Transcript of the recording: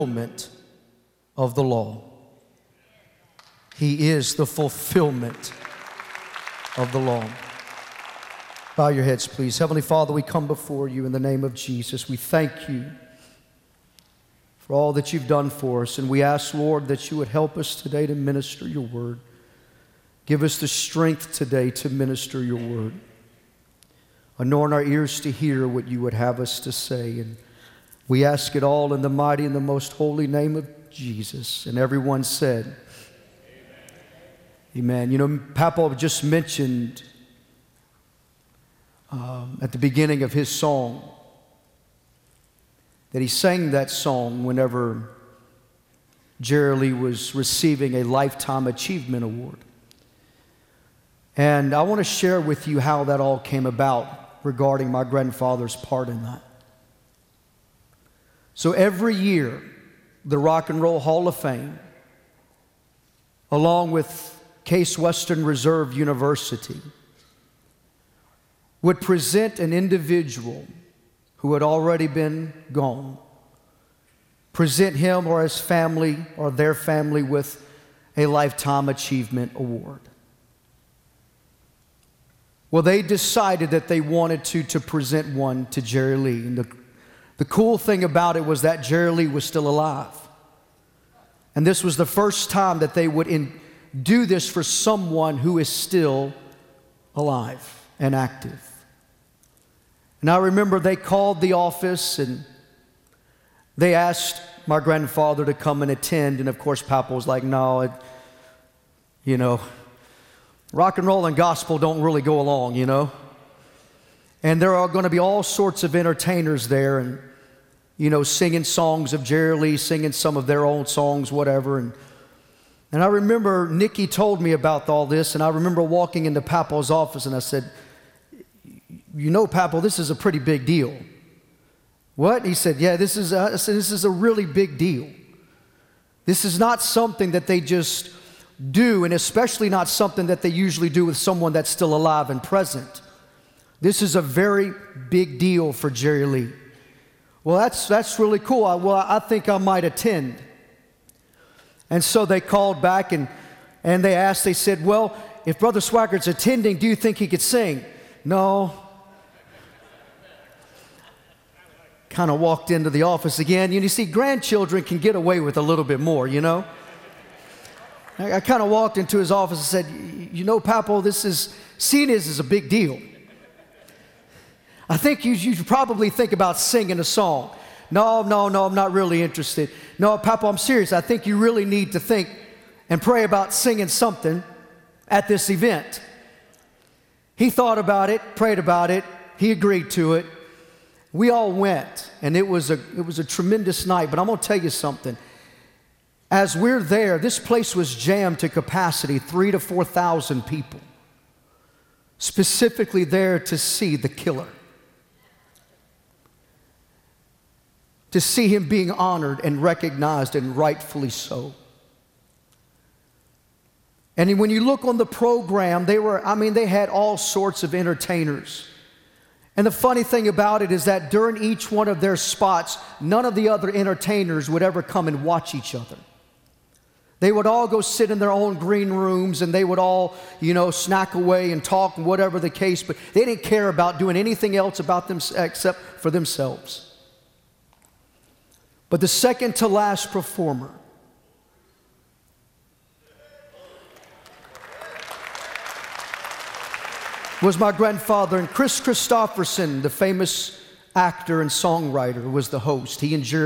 fulfillment of the law. He is the fulfillment of the law. Bow your heads, please. Heavenly Father, we come before you in the name of Jesus. We thank you for all that you've done for us, and we ask, Lord, that you would help us today to minister your word. Give us the strength today to minister your word. Anoint our ears to hear what you would have us to say, and we ask it all in the mighty and the most holy name of Jesus. And everyone said, Amen. You know, Papa just mentioned at the beginning of his song that he sang that song whenever Jerry Lee was receiving a Lifetime Achievement Award. And I want to share with you how that all came about regarding my grandfather's part in that. So every year, the Rock and Roll Hall of Fame, along with Case Western Reserve University, would present an individual who had already been gone, present him or his family or their family with a Lifetime Achievement Award. Well, they decided that they wanted to present one to Jerry Lee. And the cool thing about it was that Jerry Lee was still alive. And this was the first time that they would do this for someone who is still alive and active. And I remember they called the office and they asked my grandfather to come and attend. And of course, Papa was like, no, rock and roll and gospel don't really go along, you know. And there are going to be all sorts of entertainers there and, singing songs of Jerry Lee, singing some of their own songs, whatever. And I remember Nikki told me about all this, and I remember walking into Papa's office and I said, Papa, this is a pretty big deal. What? He said, yeah, this is a really big deal. This is not something that they just do, and especially not something that they usually do with someone that's still alive and present. This is a very big deal for Jerry Lee. Well, that's really cool. I think I might attend. And so they called back and they said, well, if Brother Swaggart's attending, do you think he could sing? No. Kind of walked into the office again. You see, grandchildren can get away with a little bit more, I kind of walked into his office and said, Papa, seeing this is a big deal. I think you should probably think about singing a song. No, I'm not really interested. No, Papa, I'm serious. I think you really need to think and pray about singing something at this event. He thought about it, prayed about it. He agreed to it. We all went, and it was a tremendous night. But I'm going to tell you something. As we're there, this place was jammed to capacity, 3,000 to 4,000 people, specifically there to see the killer, to see him being honored and recognized, and rightfully so. And when you look on the program, they had all sorts of entertainers. And the funny thing about it is that during each one of their spots, none of the other entertainers would ever come and watch each other. They would all go sit in their own green rooms, and they would all, snack away and talk and whatever the case, but they didn't care about doing anything else about them except for themselves. But the second to last performer was my grandfather, and Chris Christopherson, the famous actor and songwriter, was the host. He and Jerry